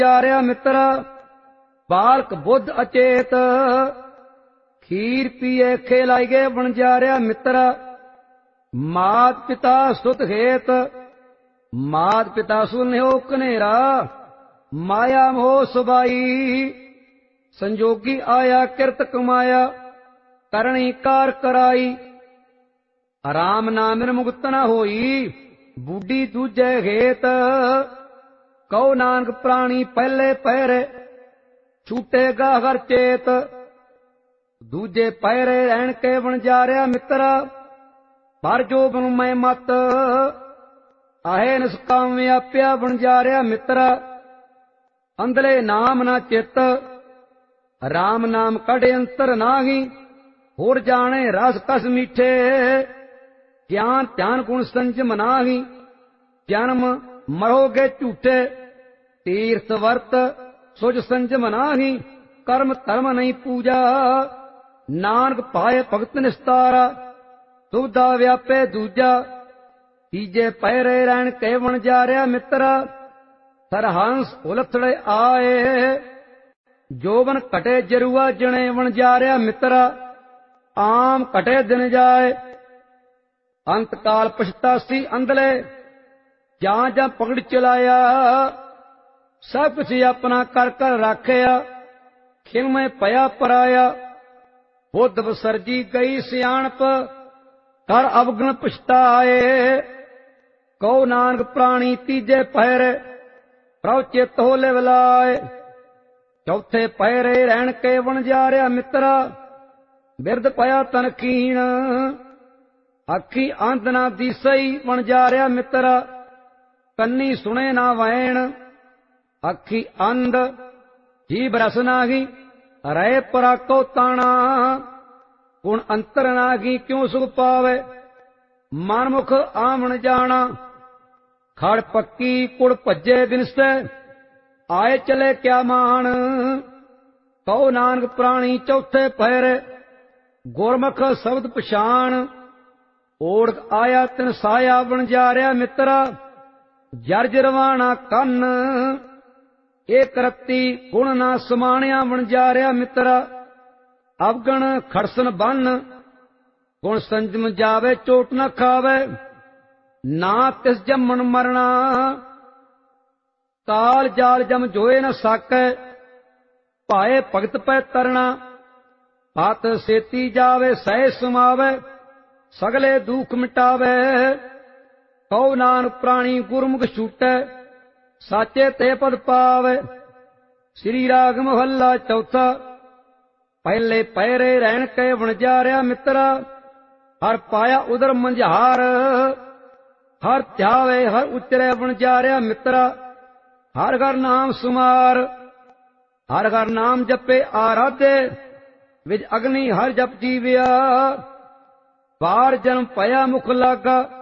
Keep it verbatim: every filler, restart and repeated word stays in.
ਚਾਰਿਆ ਮਿੱਤਰਾ, ਬਾਲਕ ਬੁੱਧ ਅਚੇਤ, ਖੀਰ ਪੀਏ ਖੇਲਾਈਏ ਵਣਜਾਰਿਆ ਮਿੱਤਰਾ। ਮਾਤ ਪਿਤਾ ਸੁਤ ਹੇਤ, ਮਾਤ ਪਿਤਾ ਸੁਨਿਓ ਕਨੇਰਾ, ਮਾਇਆ ਮੋਹ ਸੁਬਾਈ, ਸੰਜੋਗੀ ਆਇਆ ਕਿਰਤ ਕਮਾਇਆ, ਕਰਣੀ ਕਾਰ ਕਰਾਈ। ਰਾਮ ਨਾਮ ਬਿਨ ਮੁਕਤ ਨ ਹੋਈ, ਬੁੱਢੀ ਦੂਜੇ ਹੇਤ, ਕਉ ਨਾਨਕ ਪ੍ਰਾਣੀ ਪਹਿਲੇ ਪਹਿਰੇ, ਛੂਟੇਗਾ ਹਰ ਚੇਤ। ਦੂਜੇ ਪਹਿਰੇ ਰਹਿਣ ਕੇ ਵਣਜਾਰਿਆ ਮਿੱਤਰਾ, ਪਰ ਜੋ ਬਨ ਮੈਂ ਮਤ, ਆਹੇ ਨਿਸਕਾਮ ਵਿਆਪਿਆ ਵਣਜਾਰਿਆ ਮਿੱਤਰਾ। ਅੰਧਲੇ ਨਾਮ ਨਾ ਚਿੱਤ, ਰਾਮ ਨਾਮ ਕੱਢ ਅੰਤਰ ਨਾਹੀ, ਹੋਰ ਜਾਣੇ ਰਸ ਕਸ ਮੀਠੇ, ਗਿਆਨ ਧਿਆਨ ਗੁਣ ਸੰਜਮ ਨਾਹੀ। ਜਨਮ ਮਰੋਗੇ ਝੂਠੇ, ਤੀਰਥ ਵਰਤ ਸੁਜ ਸੰਜਮ ਨਾਹੀ, ਕਰਮ ਧਰਮ ਨਹੀਂ ਪੂਜਾ, ਨਾਨਕ ਪਾਏ ਭਗਤ ਨਿਸਤਾਰਾ, ਦੁਬਦਾ ਵਿਆਪੇ ਦੂਜਾ। ਤੀਜੇ ਪਹਿਰੇ ਰਹਿਣ ਕੇ ਵਣਜਾਰਿਆ ਮਿੱਤਰਾ, ਸਰਹੰਸ ਉਲਥੜੇ ਆਏ, ਜੋਬਨ ਘਟੇ ਜਰੂਆ ਜਣੇ ਵਣਜਾਰਿਆ ਮਿੱਤਰਾ, ਆਮ ਘਟੇ ਦਿਨ ਜਾਏ। ਅੰਤ ਕਾਲ ਪਛਤਾਸੀ ਅੰਧਲੇ, ਜਾਂ ਜਾਂ ਪਗੜ ਚਲਾਇਆ, ਸਭ ਕੁਛ ਆਪਣਾ ਕਰ ਕਰ ਰਾਖਿਆ, ਖਿਲਮੇ ਪਿਆ ਪਰਾਇਆ। ਬੁੱਧ ਬਸਰਜੀ ਗਈ ਸਿਆਣਪ, ਕਰ ਅਵਗਣ ਪਛਤਾਏ, ਕਉ ਨਾਨਕ ਪ੍ਰਾਣੀ ਤੀਜੇ ਪਹਿਰੇ, ਪ੍ਰਭ ਚਿਤ ਹੋਲੇ ਵਿਲਾਏ। ਚੌਥੇ ਪਹਿਰੇ ਰਹਿਣ ਕੇ ਵਣਜਾਰਿਆ ਮਿੱਤਰਾ, ਬਿਰਧ ਪਿਆ ਤਨ ਕੀਣ, ਅੱਖੀ ਅੰਧ ਨਾ ਦੀਸਈ ਵਣਜਾਰਿਆ ਮਿੱਤਰਾ, ਕੰਨੀ ਸੁਣੇ ਨਾ ਵੈਣ, ਅੱਖੀ ਅੰਧ ਜੀਭ ਰਸ ਨਾਹੀ, ਰਹਿ ਪਰਾਕੋ ਤਾਣਾ, ਗੁਣ ਅੰਤਰ ਨਾਹੀ ਕਿਉ ਸੁਖ ਪਾਵੇ, ਮਨਮੁਖ ਆਵਣ ਜਾਣਾ। ਖੜ ਪੱਕੀ ਕੁੜ ਭੱਜੇ ਬਿਨਸੈ, ਆਏ ਚਲੇ ਕਿਆ ਮਾਣ, ਕਉ ਨਾਨਕ ਪ੍ਰਾਣੀ ਚੌਥੇ ਪਹਿਰੇ, ਗੁਰਮੁਖ ਸ਼ਬਦ ਪਛਾਣ। ਓੜਕ ਆਇਆ ਤਿਨ ਸਾਇਆ ਵਣਜਾਰਿਆ ਮਿੱਤਰਾ, ਜਰਜ ਰਵਾਣਾ ਕੰਨ, ਏਕ ਰਤੀ ਗੁਣ ਨਾ ਸਮਾਣਿਆ ਵਣਜਾਰਿਆ ਮਿੱਤਰਾ। ਅਵਗਣ ਖੜਸਨ ਬੰਨ, ਗੁਣ ਸੰਜਮ ਜਾਵੇ ਚੋਟ ਨ ਖਾਵੇ, ਨਾ ਤਿਸ ਜੰਮਣ ਮਰਣਾ, ਕਾਲ ਜਾਲ ਜਮ ਜੋਏ ਨ ਸਾਕੈ, ਭਾਏ ਭਗਤ ਪੈ ਤਰਣਾ। ਹੱਥ ਸੇਤੀ ਜਾਵੇ ਸਹਿ ਸਮਾਵੇ, ਸਗਲੇ ਦੁਖ ਮਿਟਾਵੇ, ਕਉ ਨਾਨਕ ਪ੍ਰਾਣੀ ਗੁਰਮੁਖ ਛੂਟੈ, ਸਾਚੇ ਤੇ ਪਦ ਪਾਵੇ। ਸ੍ਰੀ ਰਾਗ ਮਹੱਲਾ ਚੌਥਾ। ਪਹਿਲੇ ਪਹਿਰੇ ਰਹਿਣ ਕੇ ਵਣਜਾਰਿਆ ਮਿੱਤਰਾ, ਹਰ ਪਾਇਆ ਉਦਰ ਮੰਝਾਰ, ਹਰ ਧਿਆਵੇ ਹਰ ਉਚਰੇ ਵਣਜਾਰਿਆ ਮਿੱਤਰਾ, ਹਰ ਘਰ ਨਾਮ ਸੁਮਾਰ। ਹਰ ਘਰ ਨਾਮ ਜਪੇ ਆਰਾਧੇ, ਵਿਜ ਅਗਨੀ ਹਰ ਜਪ ਜੀਵਿਆ, ਬਾਰ ਜਨਮ ਭਇਆ ਮੁਖ ਲਾਗਾ।